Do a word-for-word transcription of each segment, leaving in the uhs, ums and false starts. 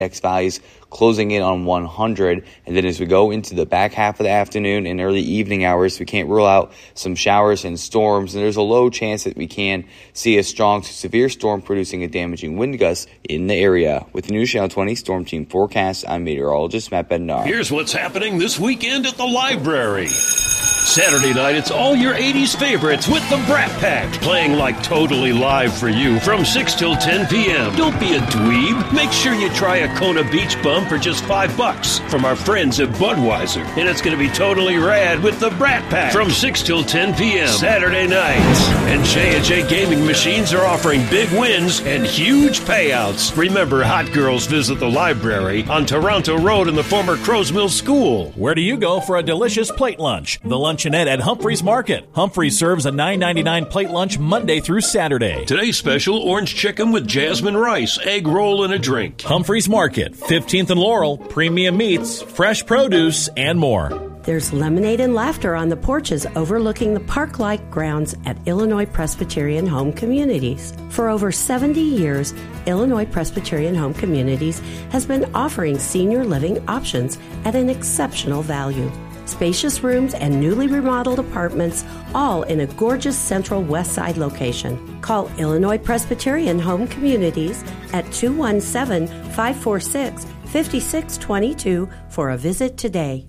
index values closing in on one hundred. And then as we go into the back half of the afternoon and early evening hours, we can't rule out some showers and storms. And there's a low chance that we can see a strong to severe storm producing a damaging wind gust in the area. With the News Channel twenty Storm Team forecast, I'm meteorologist Matt Bednar. Here's what's happening this weekend at the library. Saturday night, it's all your eighties favorites with the Brat Pack, playing like totally live for you from six till ten p.m. Don't be a dweeb. Make sure you try a Kona Beach Bum for just five bucks from our friends at Budweiser. And it's going to be totally rad with the Brat Pack from six till ten p.m. Saturday night. And J and J Gaming Machines are offering big wins and huge payouts. Remember, hot girls visit the library on Toronto Road in the former Crows Mill School. Where do you go for a delicious plate lunch? The Luncheonette at Humphreys Market. Humphreys serves a nine ninety-nine plate lunch Monday through Saturday. Today's special, orange chicken with jasmine rice, egg roll, and a drink. Humphreys Market, fifteenth and Laurel, premium meats, fresh produce, and more. There's lemonade and laughter on the porches overlooking the park-like grounds at Illinois Presbyterian Home Communities. For over seventy years, Illinois Presbyterian Home Communities has been offering senior living options at an exceptional value. Spacious rooms and newly remodeled apartments, all in a gorgeous central west side location. Call Illinois Presbyterian Home Communities at two one seven, five four six, five six two two for a visit today.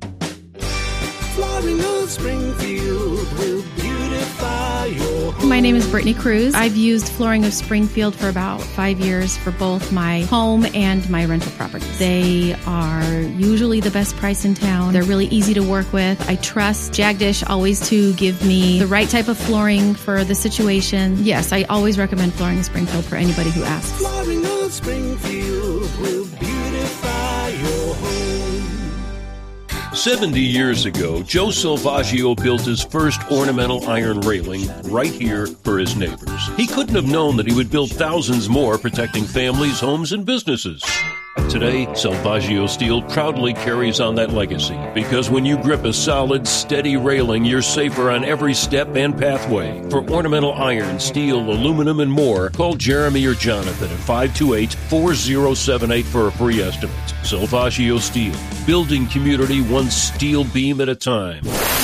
Flooring of Springfield will beautify your home. My name is Brittany Cruz. I've used Flooring of Springfield for about five years for both my home and my rental properties. They are usually the best price in town. They're really easy to work with. I trust Jagdish always to give me the right type of flooring for the situation. Yes, I always recommend Flooring of Springfield for anybody who asks. Flooring of Springfield will beautify your home. seventy years ago, Joe Salvaggio built his first ornamental iron railing right here for his neighbors. He couldn't have known that he would build thousands more protecting families, homes, and businesses. Today, Salvaggio Steel proudly carries on that legacy because when you grip a solid, steady railing, you're safer on every step and pathway. For ornamental iron, steel, aluminum, and more, call Jeremy or Jonathan at five two eight, four zero seven eight for a free estimate. Salvaggio Steel, building community one steel beam at a time.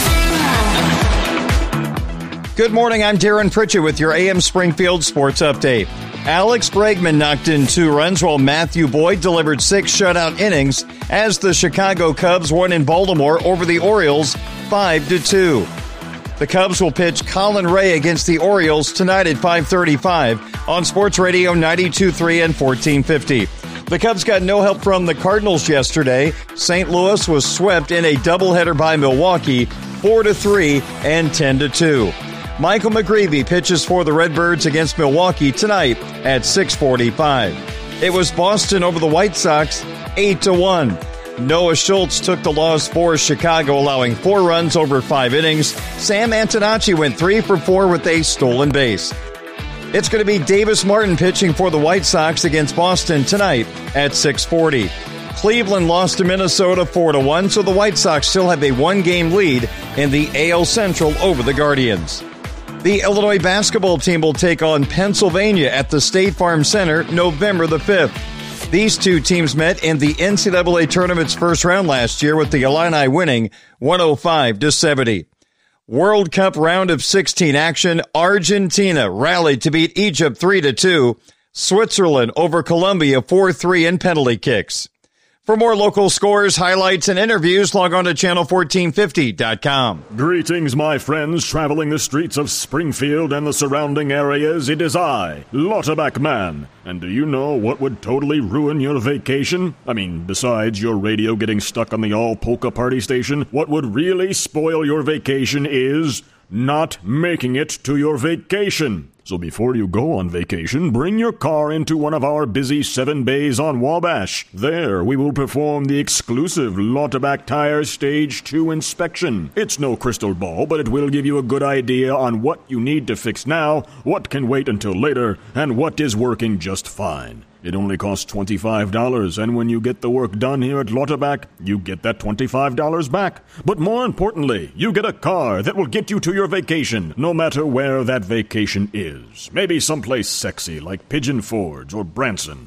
Good morning, I'm Darren Pritchett with your A M Springfield Sports Update. Alex Bregman knocked in two runs while Matthew Boyd delivered six shutout innings as the Chicago Cubs won in Baltimore over the Orioles five to two. The Cubs will pitch Colin Ray against the Orioles tonight at five thirty-five on Sports Radio ninety-two point three and fourteen fifty. The Cubs got no help from the Cardinals yesterday. Saint Louis was swept in a doubleheader by Milwaukee four to three and ten to two. Michael McGreevy pitches for the Redbirds against Milwaukee tonight at six forty-five. It was Boston over the White Sox eight to one. Noah Schultz took the loss for Chicago, allowing four runs over five innings. Sam Antonacci went three for four with a stolen base. It's going to be Davis Martin pitching for the White Sox against Boston tonight at six forty. Cleveland lost to Minnesota four to one, so the White Sox still have a one-game lead in the A L Central over the Guardians. The Illinois basketball team will take on Pennsylvania at the State Farm Center November the fifth. These two teams met in the N C double A tournament's first round last year with the Illini winning one oh five to seventy. World Cup round of sixteen action, Argentina rallied to beat Egypt three to two. Switzerland over Colombia four three in penalty kicks. For more local scores, highlights, and interviews, log on to channel fourteen fifty dot com. Greetings, my friends, traveling the streets of Springfield and the surrounding areas. It is I, Lauterbach Man. And do you know what would totally ruin your vacation? I mean, besides your radio getting stuck on the all-polka party station, what would really spoil your vacation is not making it to your vacation. So before you go on vacation, bring your car into one of our busy seven bays on Wabash. There, we will perform the exclusive Lauterbach Tires Stage two inspection. It's no crystal ball, but it will give you a good idea on what you need to fix now, what can wait until later, and what is working just fine. It only costs twenty-five dollars, and when you get the work done here at Lauterbach, you get that twenty-five dollars back. But more importantly, you get a car that will get you to your vacation, no matter where that vacation is. Maybe someplace sexy like Pigeon Forge or Branson.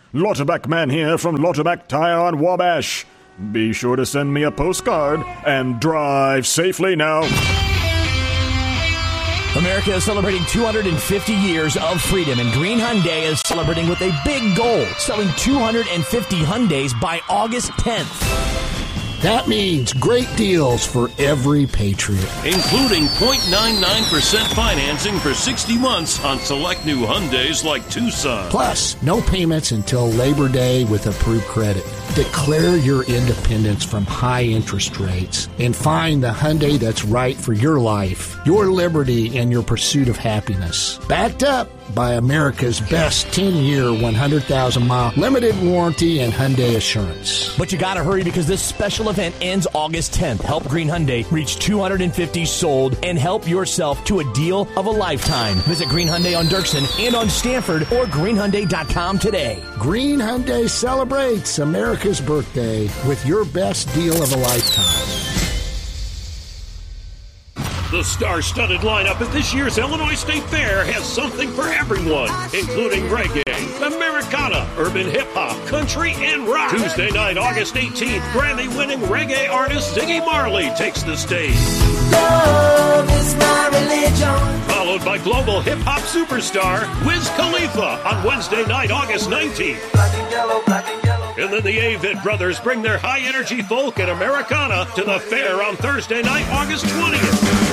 Lauterbach Man here from Lauterbach Tire on Wabash. Be sure to send me a postcard and drive safely now. America is celebrating two hundred fifty years of freedom, and Green Hyundai is celebrating with a big goal, selling two hundred fifty Hyundais by August tenth. That means great deals for every Patriot. Including zero point nine nine percent financing for sixty months on select new Hyundais like Tucson. Plus, no payments until Labor Day with approved credit. Declare your independence from high interest rates and find the Hyundai that's right for your life, your liberty, and your pursuit of happiness. Backed up by America's best ten-year, one hundred thousand mile limited warranty and Hyundai Assurance. But you gotta hurry because this special event ends August tenth. Help Green Hyundai reach two hundred fifty sold and help yourself to a deal of a lifetime. Visit Green Hyundai on Dirksen and on Stanford or green hyundai dot com today. Green Hyundai celebrates America's birthday with your best deal of a lifetime. The star-studded lineup at this year's Illinois State Fair has something for everyone, including reggae, Americana, urban hip-hop, country, and rock. Tuesday night, August eighteenth, Grammy-winning reggae artist Ziggy Marley takes the stage. Love is my religion. Followed by global hip-hop superstar Wiz Khalifa on Wednesday night, August nineteenth. Black and yellow, black and yellow. And then the Avett Brothers bring their high-energy folk and Americana to the fair on Thursday night, August twentieth.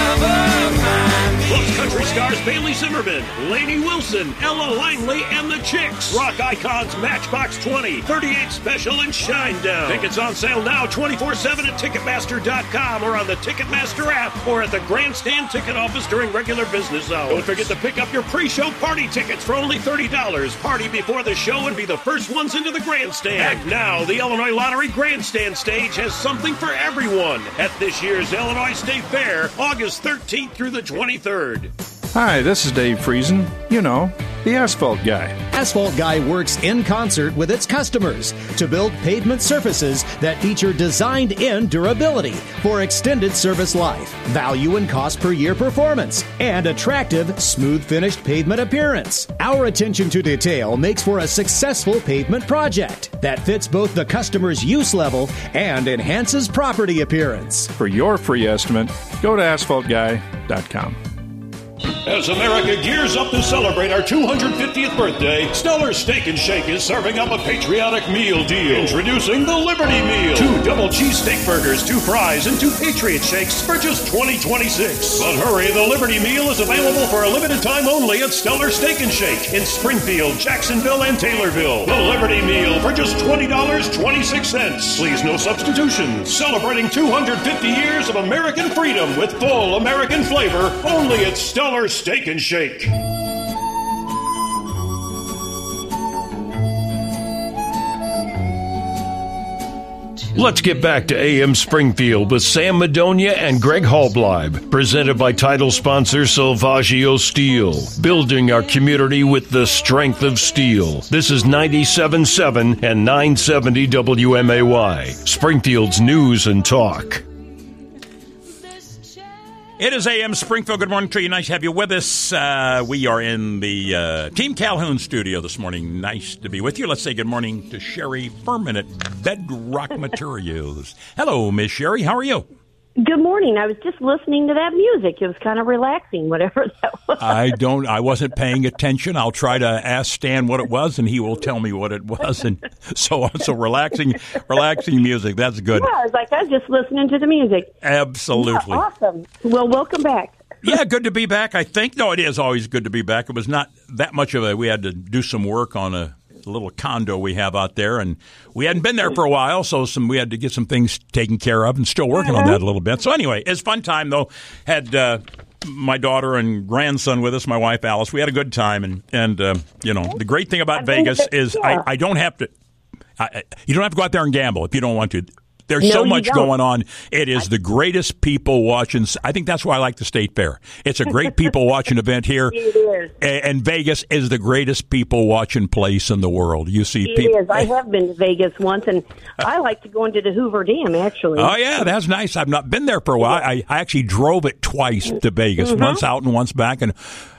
Plus country stars Bailey Zimmerman, Lainey Wilson, Ella Langley, and the Chicks. Rock icons Matchbox twenty, thirty-eight Special, and Shinedown. Tickets on sale now twenty-four seven at Ticketmaster dot com or on the Ticketmaster app or at the Grandstand ticket office during regular business hours. Don't forget to pick up your pre-show party tickets for only thirty dollars. Party before the show and be the first ones into the Grandstand. And now, the Illinois Lottery Grandstand stage has something for everyone at this year's Illinois State Fair, August thirteenth through the twenty-third. Hi, this is Dave Friesen. You know, the Asphalt Guy. Asphalt Guy works in concert with its customers to build pavement surfaces that feature designed-in durability for extended service life, value and cost per year performance, and attractive, smooth-finished pavement appearance. Our attention to detail makes for a successful pavement project that fits both the customer's use level and enhances property appearance. For your free estimate, go to asphalt guy dot com. As America gears up to celebrate our two hundred fiftieth birthday, Stellar Steak and Shake is serving up a patriotic meal deal. Introducing the Liberty Meal. Two double cheese steak burgers, two fries, and two Patriot Shakes for just twenty twenty-six. But hurry, the Liberty Meal is available for a limited time only at Stellar Steak and Shake in Springfield, Jacksonville, and Taylorville. The Liberty Meal for just twenty dollars and twenty-six cents. Please, no substitutions. Celebrating two hundred fifty years of American freedom with full American flavor only at Stellar Steak and Shake. Let's get back to A M Springfield with Sam Madonia and Greg Halbleib, presented by title sponsor Salvaggio Steel, building our community with the strength of steel. This is ninety-seven point seven and nine seventy W M A Y, Springfield's News and Talk. It is A M Springfield. Good morning to you. Nice to have you with us. Uh, we are in the uh, Team Calhoun studio this morning. Nice to be with you. Let's say good morning to Sherry Furman at Bedrock Materials. Hello, Miss Sherry. How are you? Good morning. I was just listening to that music. It was kind of relaxing, whatever that was. I don't, I wasn't paying attention. I'll try to ask Stan what it was, and he will tell me what it was. And so, so relaxing, relaxing music. That's good. Yeah, I was like, I was just listening to the music. Absolutely. Yeah, awesome. Well, welcome back. Yeah, good to be back, I think. No, it is always good to be back. It was not that much of a, we had to do some work on a little condo we have out there, and we hadn't been there for a while, so some we had to get some things taken care of and still working uh-huh. on that a little bit. So anyway, it's a fun time, though. Had uh, my daughter and grandson with us, my wife Alice. We had a good time, and, and uh, you know, the great thing about I Vegas is yeah. I, I don't have to I, you don't have to go out there and gamble if you don't want to. There's no, so much don't. going on. It is the greatest people watching. I think that's why I like the State Fair. It's a great people watching event here. It is. And Vegas is the greatest people watching place in the world. You see it people. It is. I have been to Vegas once, and I like to go into the Hoover Dam, actually. Oh, yeah, that's nice. I've not been there for a while. I, I actually drove it twice to Vegas, mm-hmm. once out and once back. And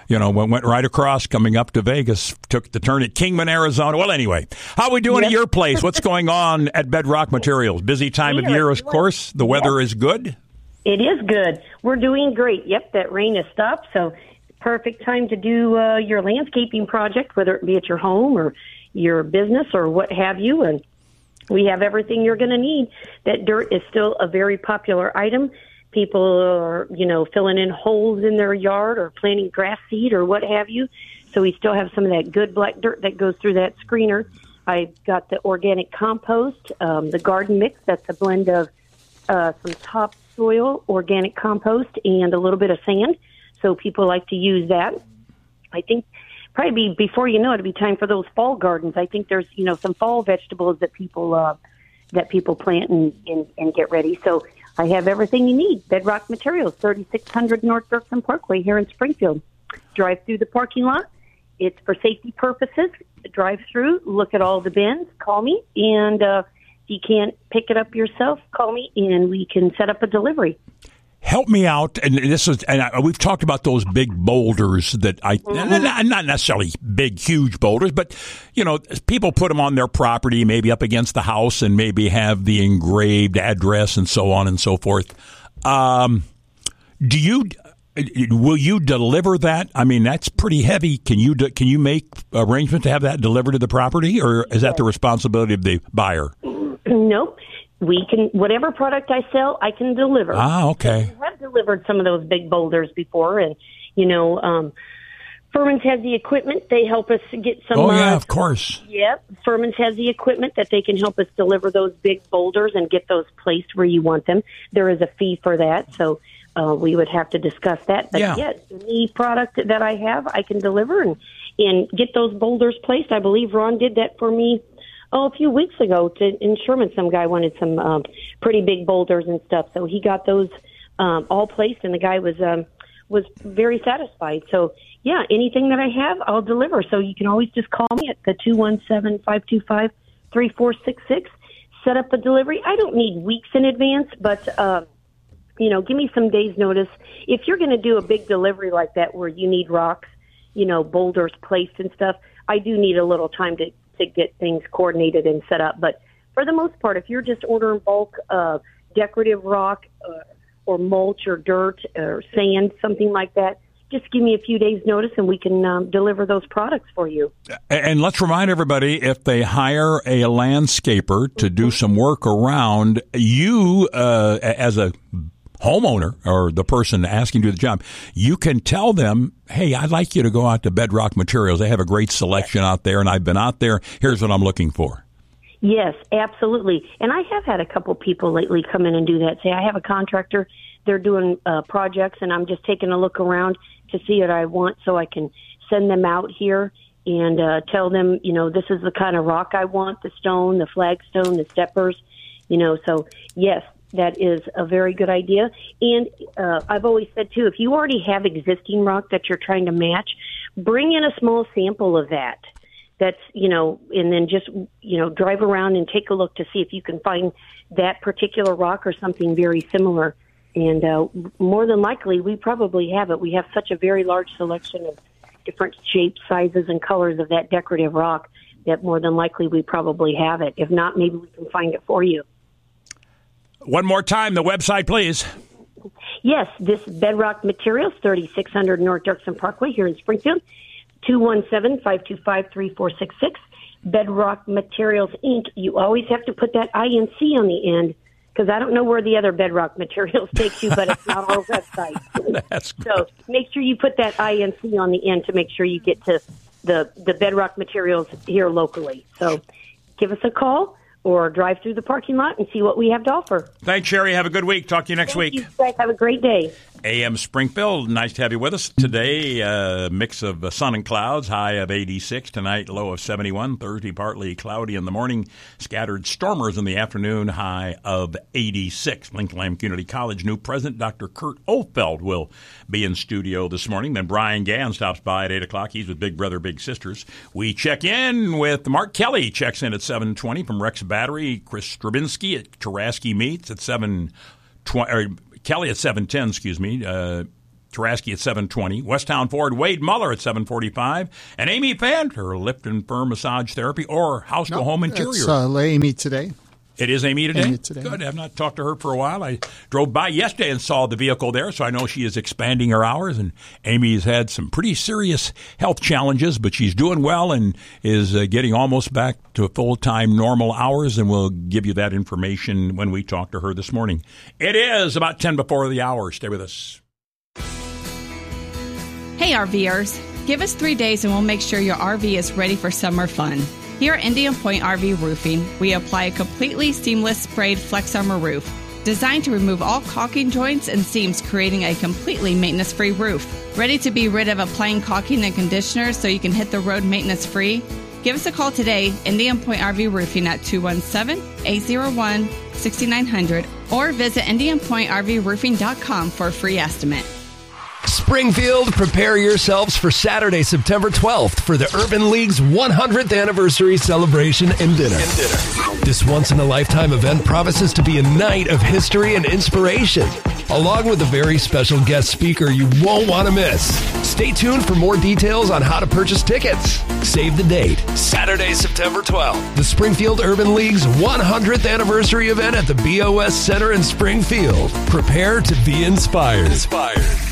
You know, went, went right across, coming up to Vegas, took the turn at Kingman, Arizona. Well, anyway, how are we doing Yep. at your place? What's going on at Bedrock Materials? Busy time of We are year, of doing- course. The weather Yep. is good. It is good. We're doing great. Yep, that rain has stopped, so perfect time to do uh, your landscaping project, whether it be at your home or your business or what have you. And we have everything you're going to need. That dirt is still a very popular item. People are, you know, filling in holes in their yard or planting grass seed or what have you. So we still have some of that good black dirt that goes through that screener. I got the organic compost, um, the garden mix. That's a blend of uh, some topsoil, organic compost, and a little bit of sand. So people like to use that. I think probably be, before you know it, it'll be time for those fall gardens. I think there's, you know, some fall vegetables that people uh, that people plant and, and, and get ready. So I have everything you need. Bedrock Materials, thirty-six hundred North Dirksen Parkway here in Springfield. Drive through the parking lot. It's for safety purposes. Drive through, look at all the bins, call me, and uh, if you can't pick it up yourself, call me, and we can set up a delivery. Help me out, and this is, and I, we've talked about those big boulders that I, mm-hmm. not necessarily big, huge boulders, but you know, people put them on their property, maybe up against the house, and maybe have the engraved address and so on and so forth. Um, do you? Will you deliver that? I mean, that's pretty heavy. Can you do, can you make arrangements to have that delivered to the property, or is that the responsibility of the buyer? Nope. We can, whatever product I sell, I can deliver. Ah, okay. I have delivered some of those big boulders before, and, you know, um, Furman's has the equipment. They help us get some. Oh, yeah, uh, of course. Yep. Furman's has the equipment that they can help us deliver those big boulders and get those placed where you want them. There is a fee for that, so uh, we would have to discuss that. But, Yeah. yes, any product that I have, I can deliver and, and get those boulders placed. I believe Ron did that for me. Oh, a few weeks ago to, in Sherman, some guy wanted some um, pretty big boulders and stuff. So he got those um, all placed, and the guy was um, was very satisfied. So, yeah, anything that I have, I'll deliver. So you can always just call me at the two one seven, five two five, three four six six, set up a delivery. I don't need weeks in advance, but, uh, you know, give me some days' notice. If you're going to do a big delivery like that where you need rocks, you know, boulders placed and stuff, I do need a little time to to get things coordinated and set up. But for the most part, if you're just ordering bulk uh, decorative rock uh, or mulch or dirt or sand, something like that, just give me a few days' notice and we can um, deliver those products for you. And let's remind everybody, if they hire a landscaper to do some work around, you uh, as a homeowner or the person asking to do the job, you can tell them, hey, I'd like you to go out to Bedrock Materials. They have a great selection out there, and I've been out there. Here's what I'm looking for. Yes, absolutely. And I have had a couple people lately come in and do that. Say, I have a contractor, they're doing uh, projects, and I'm just taking a look around to see what I want so I can send them out here and uh, tell them, you know, this is the kind of rock I want, the stone, the flagstone, the steppers, you know. So, yes, that is a very good idea. And uh, I've always said, too, if you already have existing rock that you're trying to match, bring in a small sample of that. That's, you know, and then just, you know, drive around and take a look to see if you can find that particular rock or something very similar. And uh, more than likely, we probably have it. We have such a very large selection of different shapes, sizes, and colors of that decorative rock that more than likely we probably have it. If not, maybe we can find it for you. One more time, the website, please. Yes, this is Bedrock Materials, thirty-six hundred North Dirksen Parkway here in Springfield, two one seven, five two five, three four six six. Bedrock Materials, Incorporated. You always have to put that I N C on the end because I don't know where the other Bedrock Materials takes you, but it's not our website. That's great. So make sure you put that I N C on the end to make sure you get to the, the Bedrock Materials here locally. So give us a call or drive through the parking lot and see what we have to offer. Thanks, Sherry. Have a good week. Talk to you next Thank week. You guys have a great day. A M Springfield, nice to have you with us today. A uh, mix of uh, sun and clouds, high of eighty-six tonight, low of seventy-one. Thursday, partly cloudy in the morning, scattered stormers in the afternoon, high of eighty-six. Lincoln Lamb Community College new president Doctor Kurt Ofeld will be in studio this morning. Then Brian Gann stops by at eight o'clock. He's with Big Brother Big Sisters. We check in with Mark Kelly, checks in at seven twenty from Rex Battery. Chris Stravinsky at Taraski Meats at seven twenty. Kelly at seven ten, excuse me. Uh, Taraski at seven twenty. Westtown Ford, Wade Muller at seven forty-five. And Amy Fanter, Lift and Firm Massage Therapy or House to Home Interior. It's uh, Amy today. It is Amy today? Amy today. Good. I have not talked to her for a while. I drove by yesterday and saw the vehicle there, so I know she is expanding her hours. And Amy's had some pretty serious health challenges, but she's doing well and is uh, getting almost back to full-time normal hours, and we'll give you that information when we talk to her this morning. It is about ten before the hour. Stay with us. Hey, RVers. Give us three days and we'll make sure your R V is ready for summer fun. Here at Indian Point R V Roofing, we apply a completely seamless sprayed Flex Armor roof designed to remove all caulking joints and seams, creating a completely maintenance-free roof. Ready to be rid of applying caulking and conditioner so you can hit the road maintenance-free? Give us a call today, Indian Point R V Roofing at two one seven, eight zero one, six nine zero zero or visit indian point r v roofing dot com for a free estimate. Springfield, prepare yourselves for Saturday, September twelfth for the Urban League's one hundredth anniversary celebration and dinner. And dinner. This once-in-a-lifetime event promises to be a night of history and inspiration, along with a very special guest speaker you won't want to miss. Stay tuned for more details on how to purchase tickets. Save the date, Saturday, September twelfth, the Springfield Urban League's one hundredth anniversary event at the B O S Center in Springfield. Prepare to be inspired. Inspired.